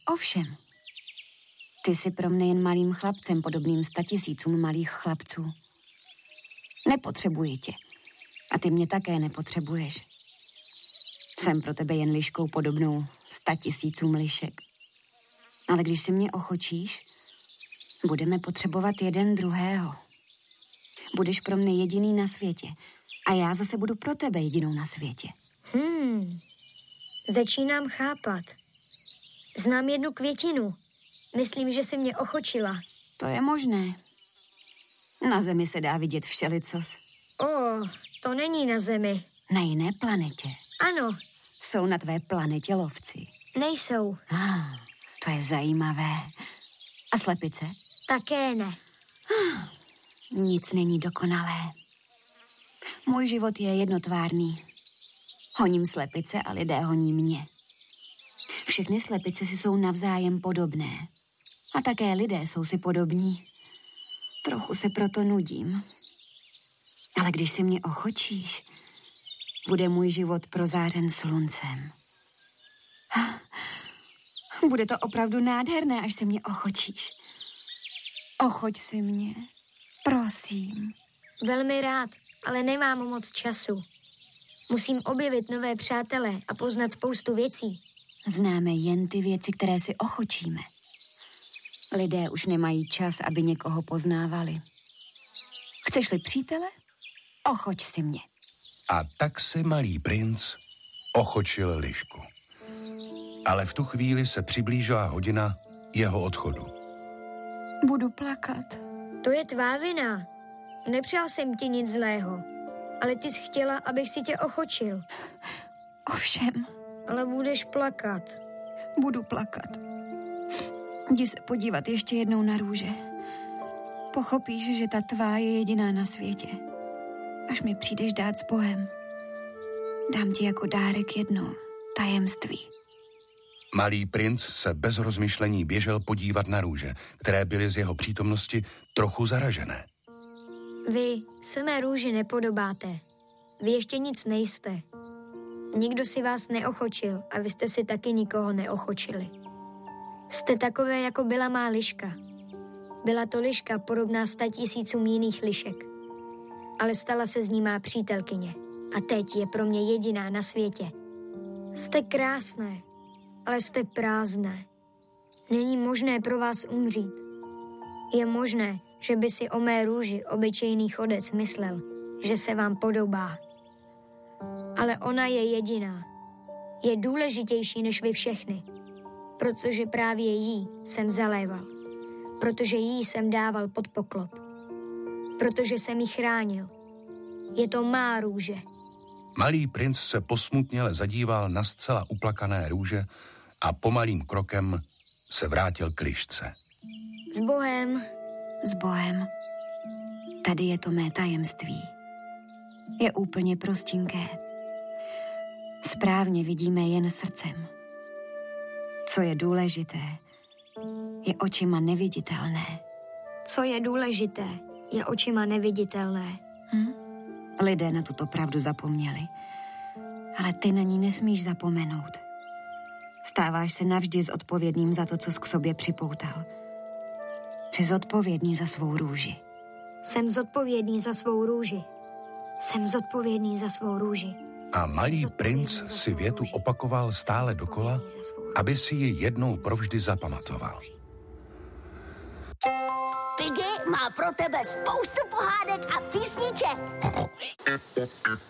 Ovšem, ty jsi pro mne jen malým chlapcem, podobným 100 000 malých chlapců. Nepotřebuji tě. A ty mě také nepotřebuješ. Jsem pro tebe jen liškou podobnou 100 000 lišek. Ale když si mě ochočíš, budeme potřebovat jeden druhého. Budeš pro mne jediný na světě a já zase budu pro tebe jedinou na světě. Začínám chápat. Znám jednu květinu. Myslím, že si mě ochočila. To je možné. Na Zemi se dá vidět všelicos. To není na Zemi. Na jiné planetě. Ano. Jsou na tvé planetě lovci? Nejsou. To je zajímavé. A slepice? Také ne. Nic není dokonalé. Můj život je jednotvárný. Honím slepice a lidé honí mě. Všechny slepice si jsou navzájem podobné. A také lidé jsou si podobní. Trochu se proto nudím. Ale když si mě ochočíš, bude můj život prozářen sluncem. Bude to opravdu nádherné, až se mě ochočíš. Ochoč si mě, prosím. Velmi rád, ale nemám moc času. Musím objevit nové přátele a poznat spoustu věcí. Známe jen ty věci, které si ochočíme. Lidé už nemají čas, aby někoho poznávali. Chceš-li přítele? Ochoč si mě. A tak si malý princ ochočil lišku. Ale v tu chvíli se přiblížila hodina jeho odchodu. Budu plakat. To je tvá vina. Nepřál jsem ti nic zlého, ale ty jsi chtěla, abych si tě ochočil. Ovšem. Ale budeš plakat. Budu plakat. Jdi se podívat ještě jednou na růže. Pochopíš, že ta tvá je jediná na světě. Až mi přijdeš dát s Bohem. Dám ti jako dárek jedno tajemství. Malý princ se bez rozmyšlení běžel podívat na růže, které byly z jeho přítomnosti trochu zaražené. Vy se mé růži nepodobáte. Vy ještě nic nejste. Nikdo si vás neochočil a vy jste si taky nikoho neochočili. Jste takové, jako byla má liška. Byla to liška podobná 100 000 jiných lišek. Ale stala se z ní má přítelkyně. A teď je pro mě jediná na světě. Jste krásné, ale jste prázdné. Není možné pro vás umřít. Je možné, že by si o mé růži obyčejný chodec myslel, že se vám podobá. Ale ona je jediná. Je důležitější než vy všechny. Protože právě jí jsem zaléval. Protože jí jsem dával pod poklop. Protože jsem ji chránil. Je to má růže. Malý princ se posmutněle zadíval na zcela uplakané růže a pomalým krokem se vrátil k lišce. S Bohem. S Bohem. Tady je to mé tajemství. Je úplně prostinké. Správně vidíme jen srdcem. Co je důležité, je očima neviditelné. Co je důležité, je očima neviditelné. Lidé na tuto pravdu zapomněli. Ale ty na ní nesmíš zapomenout. Stáváš se navždy zodpovědným za to, co jsi k sobě připoutal. Jsi zodpovědný za svou růži. Jsem zodpovědný za svou růži. Jsem zodpovědný za svou růži. A malý princ si větu opakoval stále dokola, aby si ji jednou provždy zapamatoval. Piggy má pro tebe spoustu pohádek a písniček.